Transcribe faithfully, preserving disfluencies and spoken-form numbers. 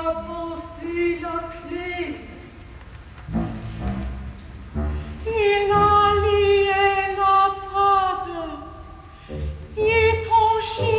pensé la clé. Il n'a lié la patte, il est ton chien.